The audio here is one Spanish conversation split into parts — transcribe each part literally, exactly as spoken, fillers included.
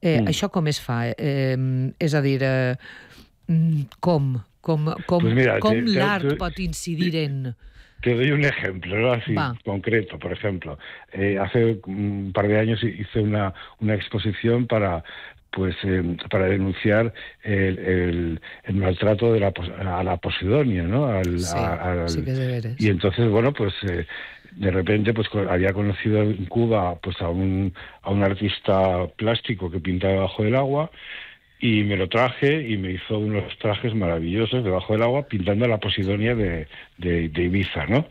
Eh, Mm. això com es fa? Eh, és a dir, eh, com? Com, com, Pues mira, com te- te- l'art te- pot incidir en... Te doy un ejemplo, ¿no? Así Va. concreto. Por ejemplo, eh, hace un par de años hice una, una exposición para pues eh, para denunciar el, el, el maltrato de la, pos- a la Posidonia, ¿no? Al, Sí, a- al- sí que es de veres. y entonces, bueno, pues eh, de repente pues co- había conocido en Cuba pues a un, a un artista plástico que pintaba debajo del agua, y me lo traje y me hizo unos trajes maravillosos debajo del agua pintando la Posidonia de, de, de Ibiza, ¿no?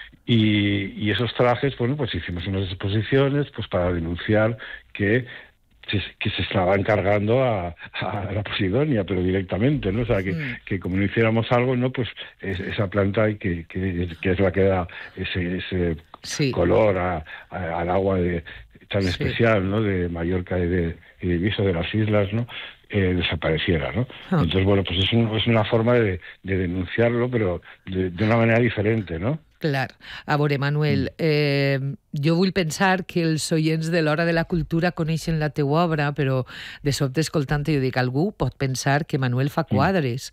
Y, y esos trajes, bueno, pues hicimos unas exposiciones pues para denunciar que se, que se estaban cargando a, a la Posidonia, pero directamente, ¿no? O sea, que, Mm. que como no hiciéramos algo, ¿no? Pues es, esa planta y que, que, que es la que da ese, ese Sí. color a, a- al agua de, tan Sí. especial, ¿no? De Mallorca y de, y de Ibiza, de las islas, ¿no? Eh, desapareciera, ¿no? Ah. Entonces, bueno, pues es, un, es una forma de, de denunciarlo, pero de, de una manera diferente, ¿no? Clar. A veure, Manuel, eh, jo vull pensar que els oients de l'Hora de la Cultura coneixen la teua obra, però de sobte escoltant-te jo dic, algú pot pensar que Manuel fa quadres.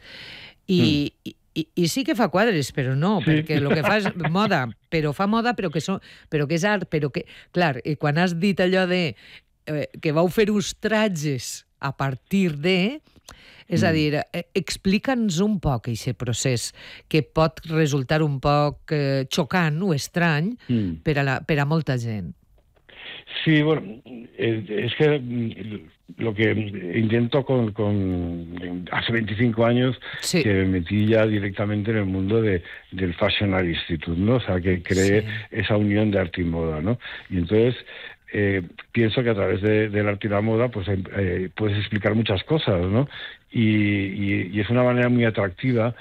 I, i, i, i sí que fa quadres, però no, Sí. perquè el que fa és moda, però fa moda, però que, so, però que és art, però que... Clar, i quan has dit allò de eh, que vau fer uns tratges a partir de... És a dir, eh, explica'ns un poc aquest procés, que pot resultar un poc eh, xocant o estrany Mm. per a, la, per a molta gent. Sí, bueno, eh, es que mm, lo que intento con, con hace veinticinco años Sí. que me metí ya directamente en el mundo de, del Fashion Art Institute, ¿no? O sea, que creé Sí. esa unión de arte y moda, ¿no? Y entonces eh, pienso que a través de, del arte y la moda pues eh, puedes explicar muchas cosas, ¿no? Y, y, y es una manera muy atractiva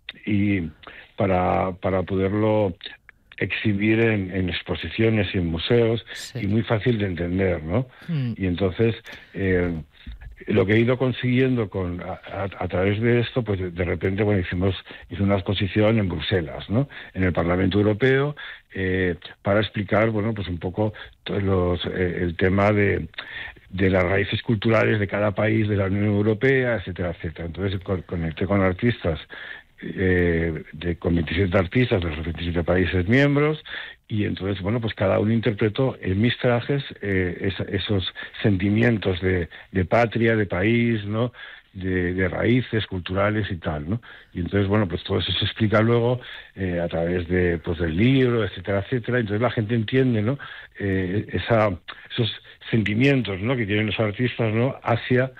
y para, para poderlo exhibir en, en exposiciones y en museos, Sí. y muy fácil de entender, ¿no? Mm. Y entonces eh, lo que he ido consiguiendo con a, a, a través de esto, pues de, de repente, bueno, hicimos hice una exposición en Bruselas, ¿no? En el Parlamento Europeo, eh, para explicar, bueno, pues un poco todos los, eh, el tema de de las raíces culturales de cada país de la Unión Europea, etcétera, etcétera. Entonces con, conecté con artistas, eh, de, con veintisiete artistas de los veintisiete países miembros, y entonces, bueno, pues cada uno interpretó en mis trajes eh, esa, esos sentimientos de, de patria, de país, ¿no? De, de raíces culturales y tal, ¿no? Y entonces, bueno, pues todo eso se explica luego eh, a través de, pues, del libro, etcétera, etcétera. Entonces la gente entiende, ¿no? Eh, esa, esos sentimientos, ¿no? Que tienen los artistas, ¿no? Hacia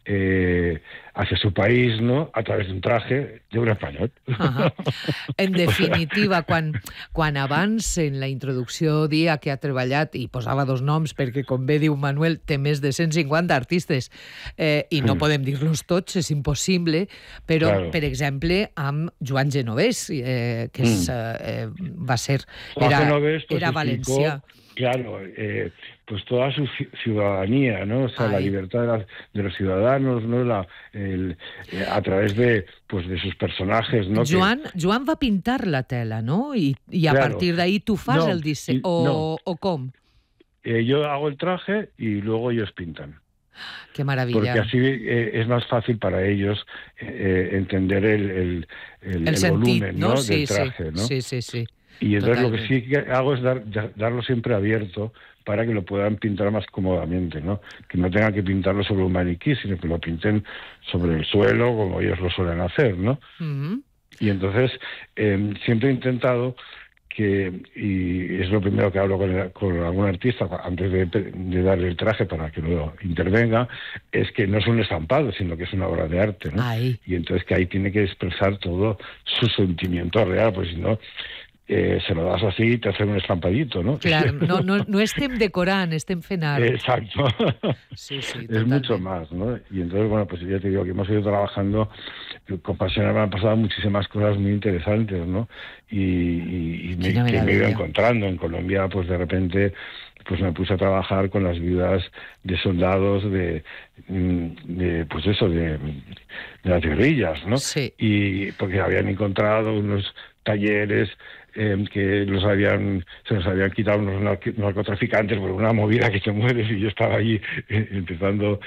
eh, hacia su país, ¿no? A través d'un traje d'un espanyol. Uh-huh. En definitiva, quan, quan abans en la introducció dia que ha treballat, i posava dos noms perquè, com bé diu Manuel, té més de cent cinquanta artistes, eh, i no Mm. podem dir-los tots, és impossible, però, Claro. per exemple, amb Joan Genovés, eh, que és, Mm. eh, va ser... Juan Era, Genovés, pues, era explicó, valencià. claro, eh, pues toda su ci- ciudadanía, ¿no? O sea, la Ay. libertad de, las- de los ciudadanos, ¿no? La, el, eh, a través de, pues, de sus personajes, ¿no? Que- Joan, Joan va pintar la tela, no? I, i a Claro. partir d'ahí tu fas No, el disseny, i- o, no. o com? eh, yo hago el traje y luego ellos pintan. Que maravilla. Porque así eh, es más fácil para ellos eh, entender el, el, el, el el sentit, volumen, no? ¿no? Sí, del traje, sí, ¿no? sí, sí, sí. Y entonces lo que Totalmente. sí que hago es dar, da- darlo siempre abierto para que lo puedan pintar más cómodamente, ¿no? Que no tengan que pintarlo sobre un maniquí, sino que lo pinten sobre el suelo, como ellos lo suelen hacer, ¿no? Mhm. Y entonces eh, siempre he intentado que, y es lo primero que hablo con, el- con algún artista antes de, de darle el traje para que luego intervenga, es que no es un estampado, sino que es una obra de arte, ¿no? Ahí. Y entonces que ahí tiene que expresar todo su sentimiento real, pues si no, eh, se lo das así y te hacen un estampadito, ¿no? Clar, no, no, no estem decorant, estem fent art. Exacto. Sí, sí, Es totalmente. mucho más, ¿no? Y entonces, bueno, pues ya te digo que hemos ido trabajando con pasión, me han pasado muchísimas cosas muy interesantes, ¿no? Y, y, y me, Quina que me he ido maravilla. encontrando. En Colombia, pues de repente, pues me puse a trabajar con las viudas de soldados de, mm, de pues eso, de, de las guerrillas, ¿no? Sí. Y porque habían encontrado unos talleres eh, que los habían se los habían quitado unos narc- narcotraficantes por una movida que te mueres, y yo estaba allí eh, empezando